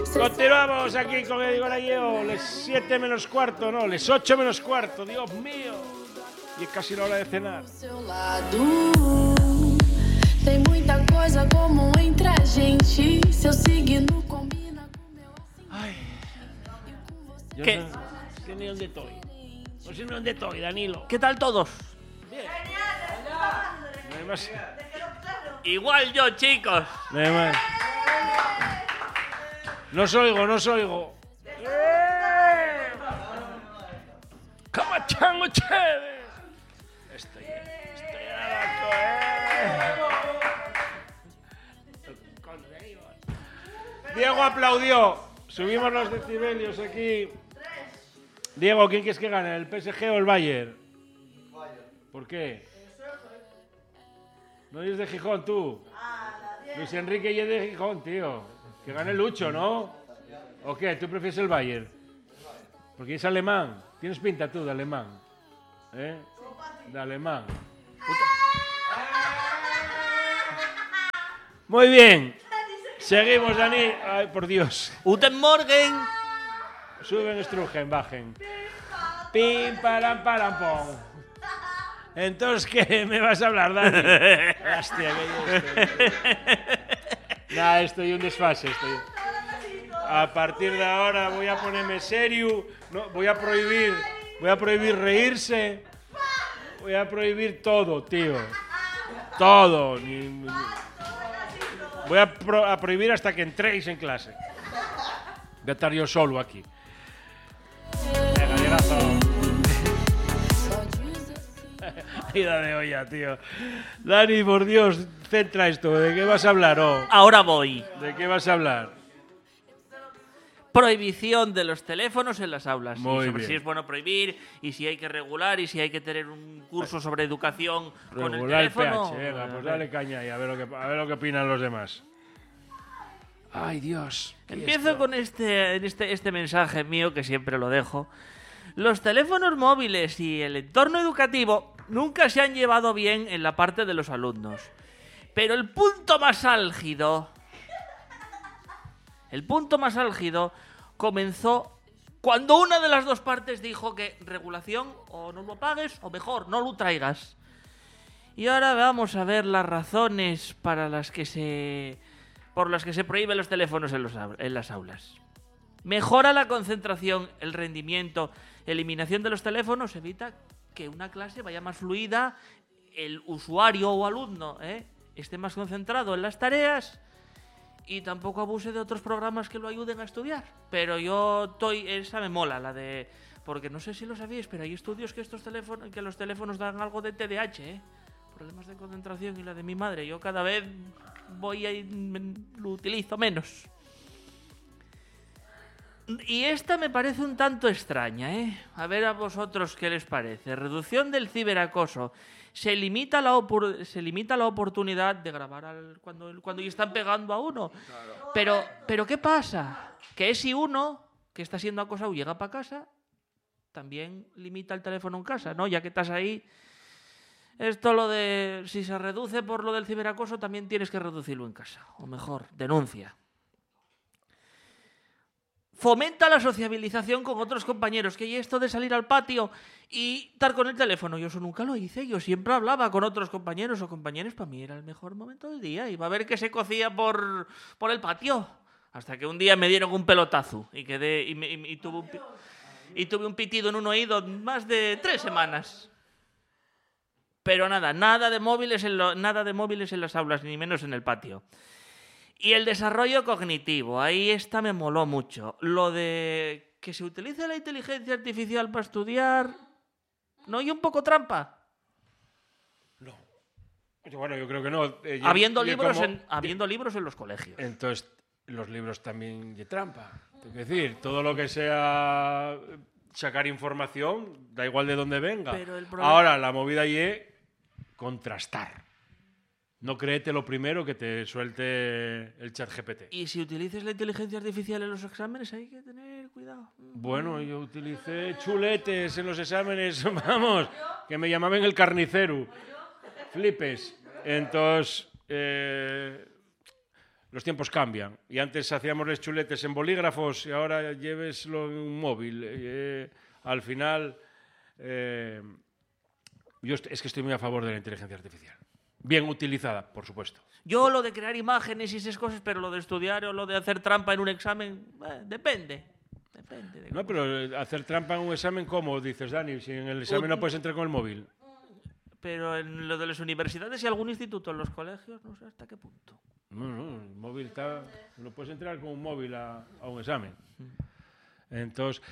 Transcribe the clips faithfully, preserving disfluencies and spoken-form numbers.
Continuamos aquí con Eddie Gallego, les siete menos cuarto, no, les ocho menos cuarto, Dios mío. Y es casi la hora de cenar. Tem muita coisa como entre a gente. Seu signo combina com meu Ay. Yo ¿Qué? no sé ni dónde estoy. No sé ni dónde estoy, Danilo. ¿Qué tal todos? No hay más. Igual yo, chicos. No hay más. No os oigo, no os oigo. ¿Cómo están ustedes? Estoy, estoy abajo, eh. Diego aplaudió. Subimos los decibelios aquí. Diego, ¿quién quieres que gane? ¿El P S G o el Bayern? ¿Por qué? ¿No eres de Gijón tú? Luis Enrique y es de Gijón, tío. Que gane Lucho, ¿no? ¿O qué? ¿Tú prefieres el Bayern? Porque es alemán. Tienes pinta tú de alemán. ¿Eh? De alemán. Muy bien. Seguimos, Dani. Ay, por Dios. Guten Morgen. Suben, Strugen, bajen. Pim, param, param, pom. Entonces, ¿qué me vas a hablar, Dani? Hostia, que yo estoy... Nah, estoy un desfase. Estoy... A partir de ahora voy a ponerme serio. No, voy a prohibir... Voy a prohibir reírse. Voy a prohibir todo, tío. Todo. Ni, ni... Voy a, pro, a prohibir hasta que entréis en clase. Voy a estar yo solo aquí. Venga, llegazo. Ida de olla, tío. Dani, por Dios, centra esto. ¿De qué vas a hablar? Oh? Ahora voy. ¿De qué vas a hablar? Prohibición de los teléfonos en las aulas. Muy y sobre bien. si es bueno prohibir, y si hay que regular, y si hay que tener un curso sobre educación con el Regular el teléfono. P H, venga, pues dale caña ahí, a ver lo que, a ver lo que opinan los demás. Ay, Dios. ¿qué es Empiezo esto? con este, este, este mensaje mío, que siempre lo dejo. Los teléfonos móviles y el entorno educativo nunca se han llevado bien en la parte de los alumnos. Pero el punto más álgido... El punto más álgido comenzó cuando una de las dos partes dijo que regulación o no lo pagues o mejor, no lo traigas. Y ahora vamos a ver las razones para las que se... por las que se prohíben los teléfonos en, los, en las aulas. Mejora la concentración, el rendimiento, eliminación de los teléfonos, evita que una clase vaya más fluida, el usuario o alumno ¿eh? esté más concentrado en las tareas y tampoco abuse de otros programas que lo ayuden a estudiar. Pero yo estoy, esa me mola, la de... Porque no sé si lo sabíais, pero hay estudios que estos teléfonos, que los teléfonos dan algo de T D A H, ¿eh? Problemas de concentración y la de mi madre. Yo cada vez voy a... lo utilizo menos. Y esta me parece un tanto extraña, ¿eh? A ver a vosotros qué les parece. Reducción del ciberacoso. Se limita la, opor- se limita la oportunidad de grabar al, cuando, cuando ya están pegando a uno. Claro. Pero, pero ¿qué pasa? Que si uno que está siendo acosado llega para casa, también limita el teléfono en casa, ¿no? Ya que estás ahí... Esto lo de... Si se reduce por lo del ciberacoso, también tienes que reducirlo en casa. O mejor, denuncia. Fomenta la sociabilización con otros compañeros. Que hay esto de salir al patio y estar con el teléfono. Yo eso nunca lo hice. Yo siempre hablaba con otros compañeros o compañeras. Para mí era el mejor momento del día. Iba a ver qué se cocía por, por el patio. Hasta que un día me dieron un pelotazo. Y quedé y, me, y, y, tuve, un, y tuve un pitido en un oído más de tres semanas. Pero nada, nada de móviles en lo, nada de móviles en las aulas, ni menos en el patio. Y el desarrollo cognitivo, ahí esta me moló mucho. Lo de que se utilice la inteligencia artificial para estudiar, ¿no hay un poco trampa? No. Bueno, yo creo que no. Eh, yo, habiendo, yo libros como... en, habiendo libros en los colegios. Entonces, los libros también de trampa. Es decir, todo lo que sea sacar información, da igual de dónde venga. Pero el problema... Ahora, la movida y es contrastar. No créete lo primero que te suelte el chat G P T. Y si utilices la inteligencia artificial en los exámenes, hay que tener cuidado. Bueno, yo utilicé chuletes en los exámenes, vamos, que me llamaban el carnicero. Flipes. Entonces, eh, los tiempos cambian. Y antes hacíamos los chuletes en bolígrafos y ahora lléveslo en un móvil. Eh, al final, eh, yo es que estoy muy a favor de la inteligencia artificial. Bien utilizada, por supuesto. Yo lo de crear imágenes y esas cosas, pero lo de estudiar o lo de hacer trampa en un examen, eh, depende. Depende de No, pero hacer trampa en un examen, ¿cómo dices, Dani? Si en el examen no puedes entrar con el móvil. Pero en lo de las universidades y algún instituto, en los colegios, no sé hasta qué punto. No, no, el móvil está... No puedes entrar con un móvil a, a un examen. Entonces,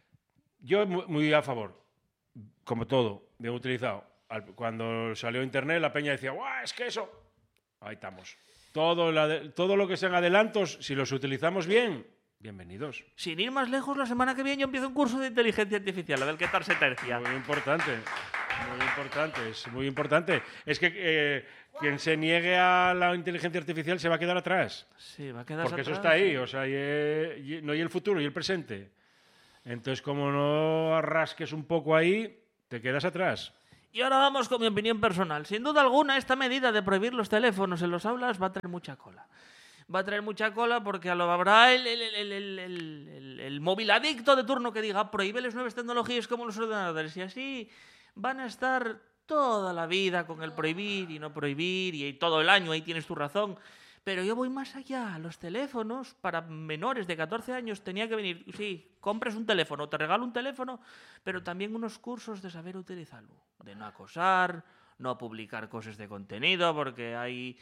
yo muy, muy a favor, como todo, bien utilizado. Al, cuando salió Internet, la peña decía, ¡guau, es que eso! Ahí estamos. Todo, la, todo lo que sean adelantos, si los utilizamos bien, bienvenidos. Sin ir más lejos, la semana que viene yo empiezo un curso de inteligencia artificial, a ver qué tal se tercia. Muy importante, muy importante, es muy importante. Es que eh, quien se niegue a la inteligencia artificial se va a quedar atrás. Sí, va a quedar Porque atrás. eso está ahí, o sea, y, eh, y, no hay el futuro y el presente. Entonces, como no arrasques un poco ahí, te quedas atrás. Y ahora vamos con mi opinión personal. Sin duda alguna, esta medida de prohibir los teléfonos en los aulas va a traer mucha cola. Va a traer mucha cola porque a lo habrá el, el, el, el, el, el, el móvil adicto de turno que diga prohíbe las nuevas tecnologías como los ordenadores. Y así van a estar toda la vida con el prohibir y no prohibir y todo el año, ahí tienes tu razón. Pero yo voy más allá. Los teléfonos para menores de catorce años tenía que venir, sí, compres un teléfono, te regalo un teléfono, pero también unos cursos de saber utilizarlo. De no acosar, no publicar cosas de contenido, porque hay,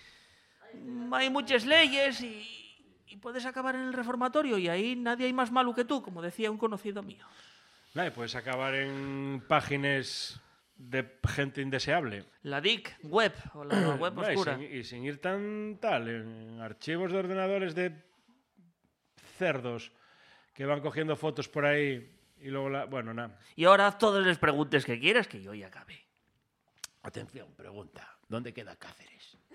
hay muchas leyes y, y puedes acabar en el reformatorio y ahí nadie hay más malo que tú, como decía un conocido mío. Nadie, puedes acabar en páginas de gente indeseable. La D I C web o la web No, oscura. y, sin, y sin ir tan tal, en archivos de ordenadores de cerdos que van cogiendo fotos por ahí y luego la... Bueno, nada. Y ahora haz todas las preguntas que quieras que yo ya acabé. Atención, pregunta. ¿Dónde queda Cáceres?